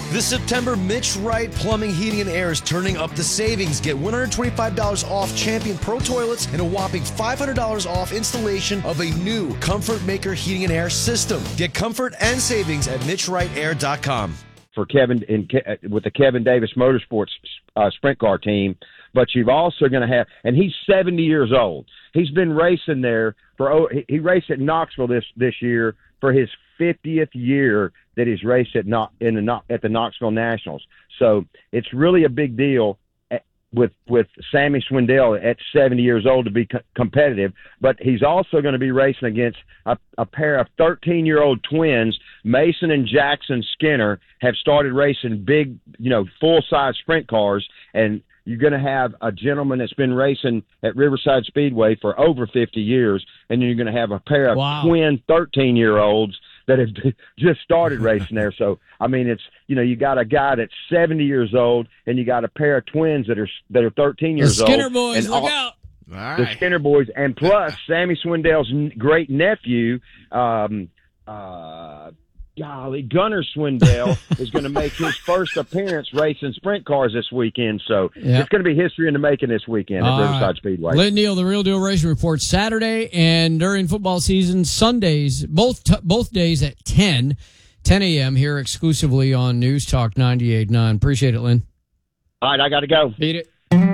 This September, Mitch Wright Plumbing, Heating, and Air is turning up the savings. Get $125 off Champion Pro Toilets and a whopping $500 off installation of a new Comfort Maker Heating and Air system. Get comfort and savings at MitchWrightAir.com. For Kevin with the Kevin Davis Motorsports sprint car team, but you've also going to have, and he's 70 years old. He's been racing there he raced at Knoxville this year for his 50th year that he's raced at the Knoxville Nationals. So it's really a big deal with Sammy Swindell at 70 years old to be competitive, but he's also going to be racing against a pair of 13-year-old twins. Mason and Jackson Skinner have started racing big, full-size sprint cars, and you're going to have a gentleman that's been racing at Riverside Speedway for over 50 years, and then you're going to have a pair of twin 13-year-olds that have just started racing there. So, I mean, it's, you got a guy that's 70 years old, and you got a pair of twins that are 13 years old. The Skinner boys, look out. All right. The Skinner boys, and plus Sammy Swindell's great nephew, Gunnar Swindell is going to make his first appearance racing sprint cars this weekend. So it's going to be history in the making this weekend at Riverside Speedway. Lynn Neal, the Real Deal Racing Report, Saturday and during football season, Sundays, both days at 10 a.m. here exclusively on News Talk 98.9. Appreciate it, Lynn. All right, I got to go. Beat it.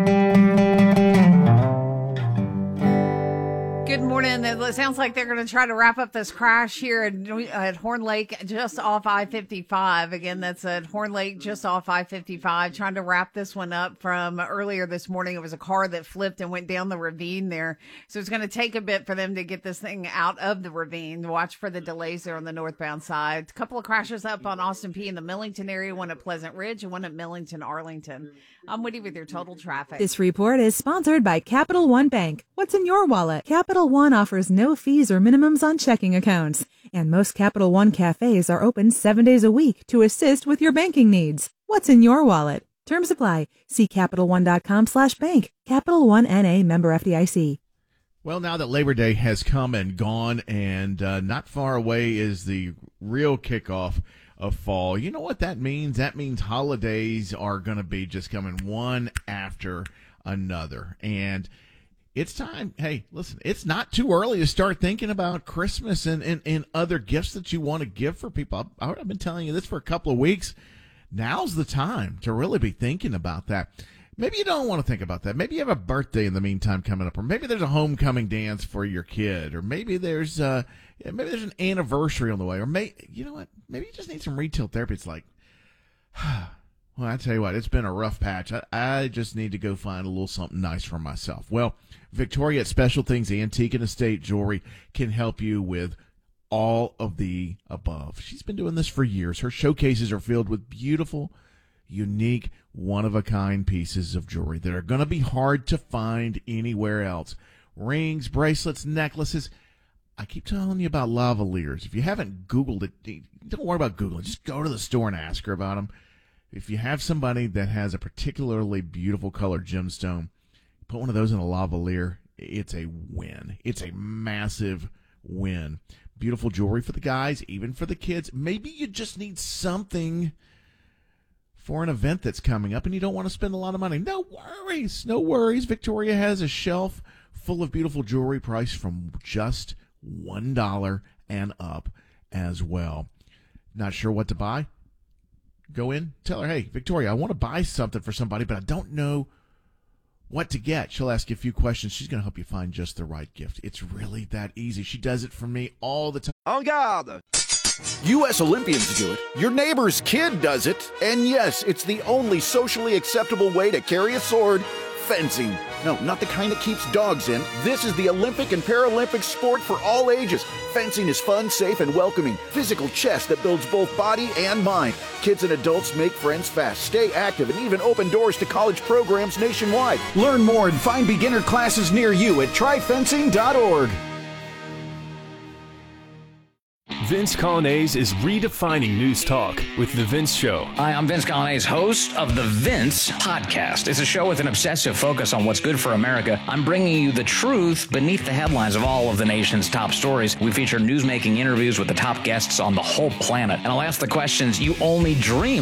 Good morning. It sounds like they're going to try to wrap up this crash here at Horn Lake, just off I-55. Again, that's at Horn Lake, just off I-55. Trying to wrap this one up from earlier this morning. It was a car that flipped and went down the ravine there. So it's going to take a bit for them to get this thing out of the ravine. Watch for the delays there on the northbound side. A couple of crashes up on Austin P in the Millington area, one at Pleasant Ridge and one at Millington, Arlington. I'm Woody with your total traffic. This report is sponsored by Capital One Bank. What's in your wallet? Capital One offers no fees or minimums on checking accounts. And most Capital One cafes are open 7 days a week to assist with your banking needs. What's in your wallet? Terms apply. See CapitalOne.com/bank. Capital One N.A. member FDIC. Well, now that Labor Day has come and gone, and not far away is the real kickoff of fall. You know what that means? That means holidays are going to be just coming one after another. And it's time. Hey, listen, it's not too early to start thinking about Christmas and other gifts that you want to give for people. I've been telling you this for a couple of weeks. Now's the time to really be thinking about that. Maybe you don't want to think about that. Maybe you have a birthday in the meantime coming up, or maybe there's a homecoming dance for your kid, or maybe there's an anniversary on the way, or you know what? Maybe you just need some retail therapy. It's like, well, I tell you what, it's been a rough patch. I just need to go find a little something nice for myself. Well, Victoria at Special Things Antique and Estate Jewelry can help you with all of the above. She's been doing this for years. Her showcases are filled with beautiful, unique, one-of-a-kind pieces of jewelry that are going to be hard to find anywhere else. Rings, bracelets, necklaces. I keep telling you about lavaliers. If you haven't Googled it, don't worry about Googling. Just go to the store and ask her about them. If you have somebody that has a particularly beautiful colored gemstone, put one of those in a lavalier. It's a win. It's a massive win. Beautiful jewelry for the guys, even for the kids. Maybe you just need something for an event that's coming up and you don't want to spend a lot of money. No worries. No worries. Victoria has a shelf full of beautiful jewelry priced from just $1 and up as well. Not sure what to buy? Go in, tell her, hey, Victoria, I want to buy something for somebody, but I don't know what to get. She'll ask you a few questions. She's going to help you find just the right gift. It's really that easy. She does it for me all the time. En garde! U.S. Olympians do it, your neighbor's kid does it, and yes, it's the only socially acceptable way to carry a sword, fencing. No, not the kind that keeps dogs in. This is the Olympic and Paralympic sport for all ages. Fencing is fun, safe, and welcoming. Physical chess that builds both body and mind. Kids and adults make friends fast, stay active, and even open doors to college programs nationwide. Learn more and find beginner classes near you at tryfencing.org. Vince Colonnese is redefining news talk with The Vince Show. Hi, I'm Vince Colonnese, host of The Vince Podcast. It's a show with an obsessive focus on what's good for America. I'm bringing you the truth beneath the headlines of all of the nation's top stories. We feature newsmaking interviews with the top guests on the whole planet. And I'll ask the questions you only dream